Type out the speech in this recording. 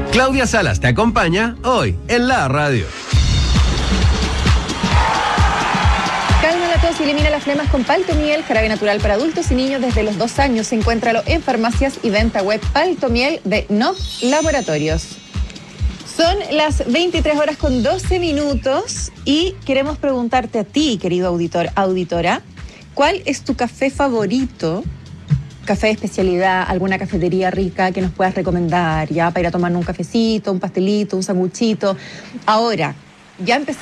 Claudia Salas te acompaña hoy en la radio. Calma la tos y elimina las flemas con Paltomiel, jarabe natural para adultos y niños desde los 2 años. Encuéntralo en farmacias y venta web. Paltomiel de Nov Laboratorios. Son las 23:12 y queremos preguntarte a ti, querido auditor, auditora, ¿cuál es tu café favorito? Café de especialidad, alguna cafetería rica que nos puedas recomendar, ya para ir a tomar un cafecito, un pastelito, un sanguchito. Ahora, ya empezamos.